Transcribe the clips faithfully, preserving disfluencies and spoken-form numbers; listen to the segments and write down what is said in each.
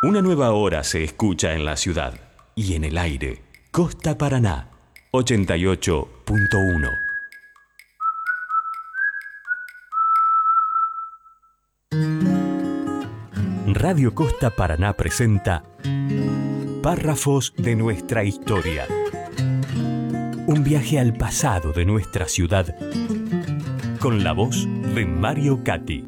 Una nueva hora se escucha en la ciudad y en el aire. Costa Paraná, ochenta y ocho punto uno. Radio Costa Paraná presenta Párrafos de nuestra historia. Un viaje al pasado de nuestra ciudad con la voz de Mario Catti.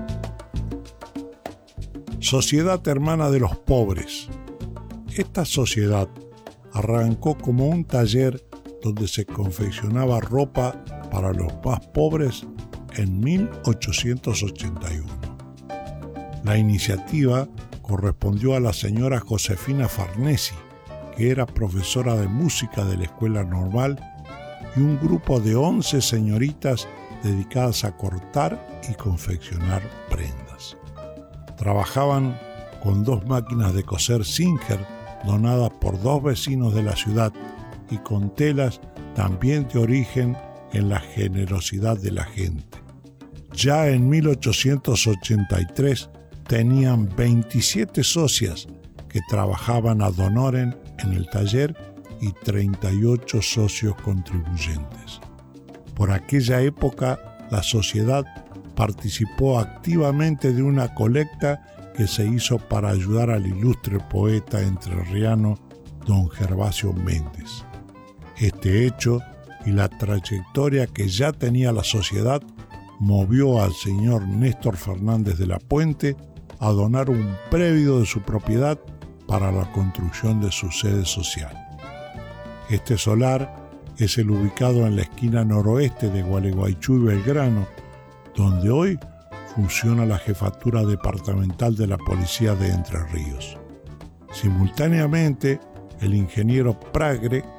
Sociedad Hermana de los Pobres. Esta sociedad arrancó como un taller donde se confeccionaba ropa para los más pobres en mil ochocientos ochenta y uno. La iniciativa correspondió a la señora Josefina Farnesi, que era profesora de música de la Escuela Normal, y un grupo de once señoritas dedicadas a cortar y confeccionar prendas. Trabajaban con dos máquinas de coser Singer donadas por dos vecinos de la ciudad y con telas también de origen en la generosidad de la gente. Ya en mil ochocientos ochenta y tres tenían veintisiete socias que trabajaban ad honorem en el taller y treinta y ocho socios contribuyentes. Por aquella época, la sociedad participó activamente de una colecta que se hizo para ayudar al ilustre poeta entrerriano don Gervasio Méndez. Este hecho y la trayectoria que ya tenía la sociedad movió al señor Néstor Fernández de la Puente a donar un predio de su propiedad para la construcción de su sede social. Este solar es el ubicado en la esquina noroeste de Gualeguaychú y Belgrano, donde hoy funciona la Jefatura Departamental de la Policía de Entre Ríos. Simultáneamente, el ingeniero Pragre